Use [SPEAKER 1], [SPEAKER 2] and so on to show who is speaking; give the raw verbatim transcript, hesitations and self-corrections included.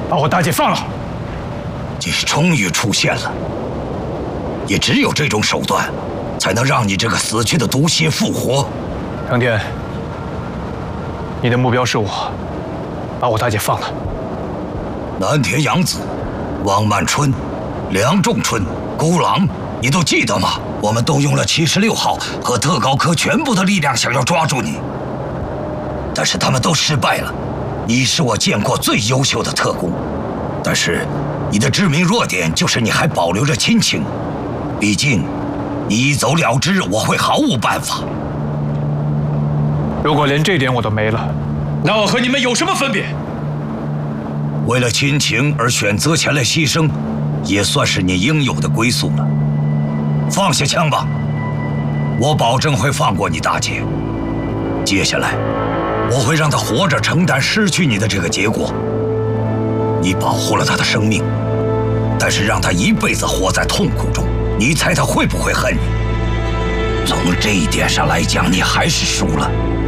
[SPEAKER 1] 把我大姐放了。
[SPEAKER 2] 你终于出现了，也只有这种手段，才能让你这个死去的毒蝎复活。
[SPEAKER 1] 成天，你的目标是我，把我大姐放了。
[SPEAKER 2] 南田洋子、汪曼春、梁仲春、孤狼，你都记得吗？我们动用了七十六号和特高科全部的力量，想要抓住你，但是他们都失败了。你是我见过最优秀的特工，但是你的致命弱点就是你还保留着亲情。毕竟，你一走了之，我会毫无办法。
[SPEAKER 1] 如果连这点我都没了，那我和你们有什么分别？
[SPEAKER 2] 为了亲情而选择前来牺牲，也算是你应有的归宿了。放下枪吧，我保证会放过你大姐。接下来，我会让她活着承担失去你的这个结果。你保护了她的生命，但是让她一辈子活在痛苦中，你猜她会不会恨你？从这一点上来讲，你还是输了。